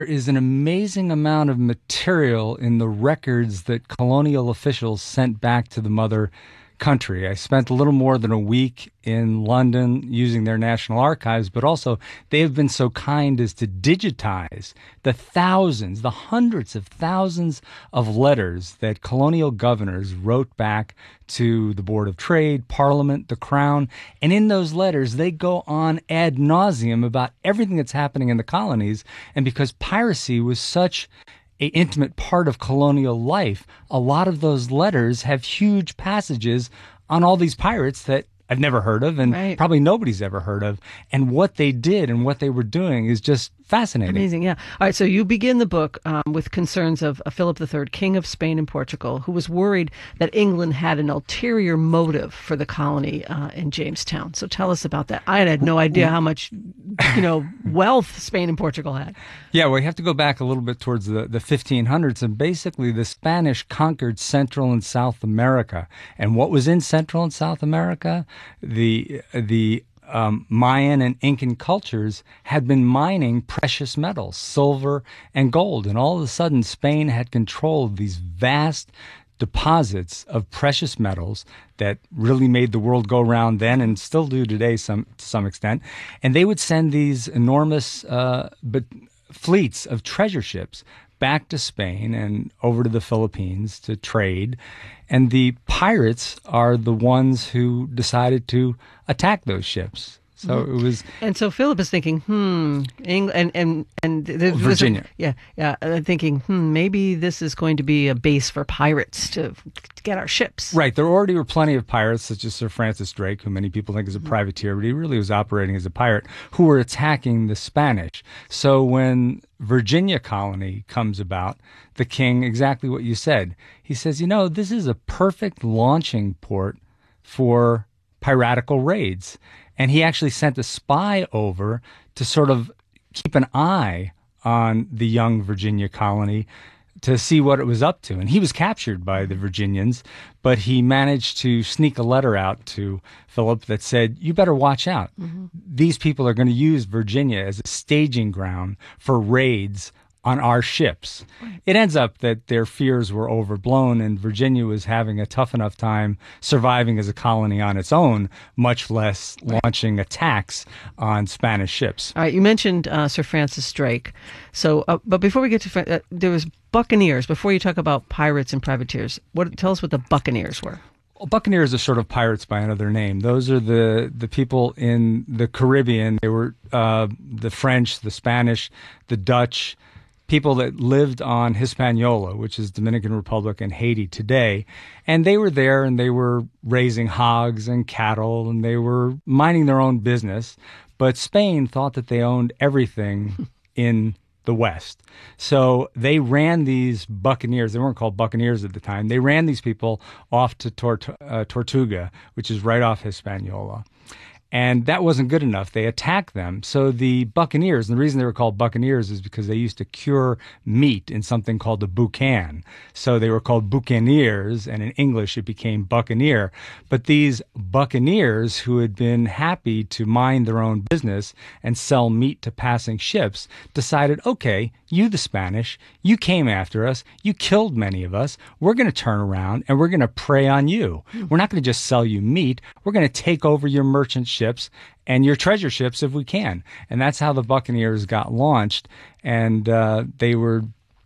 There is an amazing amount of material in the records that colonial officials sent back to the mother country. I spent a little more than a week in London using their national archives, but also they have been so kind as to digitize the thousands, the hundreds of thousands of letters that colonial governors wrote back to the Board of Trade, Parliament, the Crown. And in those letters, they go on ad nauseum about everything that's happening in the colonies. And because piracy was such an intimate part of colonial life, a lot of those letters have huge passages on all these pirates that I've never heard of and probably nobody's ever heard of. And what they did and what they were doing is just fascinating. Amazing, yeah. All right, so you begin the book with concerns of Philip III, King of Spain and Portugal, who was worried that England had an ulterior motive for the colony in Jamestown. So tell us about that. I had no idea how much, wealth Spain and Portugal had. Yeah, well, you have to go back a little bit towards the 1500s, and basically the Spanish conquered Central and South America. And what was in Central and South America? The Mayan and Incan cultures had been mining precious metals, silver and gold. And all of a sudden, Spain had control of these vast deposits of precious metals that really made the world go round then and still do today to some extent. And they would send these enormous fleets of treasure ships back to Spain and over to the Philippines to trade. And the pirates are the ones who decided to attack those ships. So it was, and so Philip is thinking, England and Virginia, thinking, maybe this is going to be a base for pirates to get our ships. Right. There already were plenty of pirates, such as Sir Francis Drake, who many people think is a privateer, but he really was operating as a pirate, who were attacking the Spanish. So when Virginia colony comes about, the king, exactly what you said, he says, this is a perfect launching port for piratical raids. And he actually sent a spy over to sort of keep an eye on the young Virginia colony to see what it was up to. And he was captured by the Virginians, but he managed to sneak a letter out to Philip that said, you better watch out. These people are going to use Virginia as a staging ground for raids on our ships. It ends up that their fears were overblown and Virginia was having a tough enough time surviving as a colony on its own, much less launching attacks on Spanish ships. All right, you mentioned Sir Francis Drake. So, but before we get to there was buccaneers. Before you talk about pirates and privateers, tell us what the buccaneers were. Well, buccaneers are sort of pirates by another name. Those are the people in the Caribbean. They were the French, the Spanish, the Dutch, people that lived on Hispaniola, which is Dominican Republic and Haiti today. And they were there and they were raising hogs and cattle and they were minding their own business. But Spain thought that they owned everything in the West. So they ran these buccaneers. They weren't called buccaneers at the time. They ran these people off to Tortuga, which is right off Hispaniola. And that wasn't good enough. They attacked them. So the buccaneers, and the reason they were called buccaneers is because they used to cure meat in something called a boucan. So they were called buccaneers, and in English it became buccaneer. But these buccaneers who had been happy to mind their own business and sell meat to passing ships decided, okay, you the Spanish, you came after us, you killed many of us, we're going to turn around and we're going to prey on you. We're not going to just sell you meat, we're going to take over your merchant ships and your treasure ships if we can. And that's how the Buccaneers got launched. And they were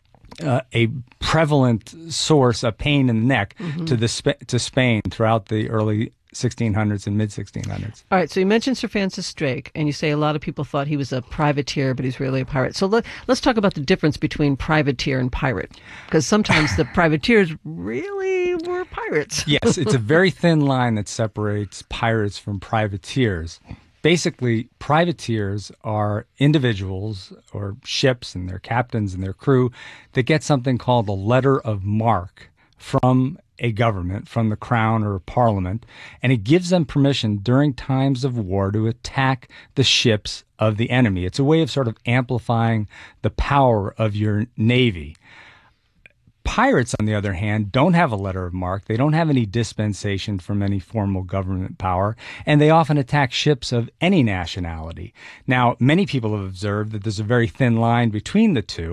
a prevalent source, a pain in the neck to Spain throughout the early 1600s and mid-1600s. All right, so you mentioned Sir Francis Drake, and you say a lot of people thought he was a privateer, but he's really a pirate. So let's talk about the difference between privateer and pirate, because sometimes the privateers really were pirates. Yes, it's a very thin line that separates pirates from privateers. Basically, privateers are individuals or ships and their captains and their crew that get something called a letter of marque from a government, from the crown or parliament, and it gives them permission during times of war to attack the ships of the enemy. It's a way of sort of amplifying the power of your navy. Pirates, on the other hand, don't have a letter of marque. They don't have any dispensation from any formal government power, and they often attack ships of any nationality. Now, many people have observed that there's a very thin line between the two.